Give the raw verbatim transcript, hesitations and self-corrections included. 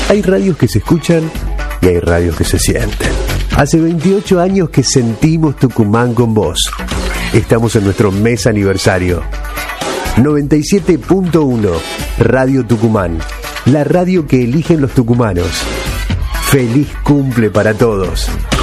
Hay radios que se escuchan y hay radios que se sienten. Hace veintiocho años que sentimos Tucumán con vos. Estamos en nuestro mes aniversario. noventa y siete punto uno Radio Tucumán, la radio que eligen los tucumanos. Feliz cumple para todos.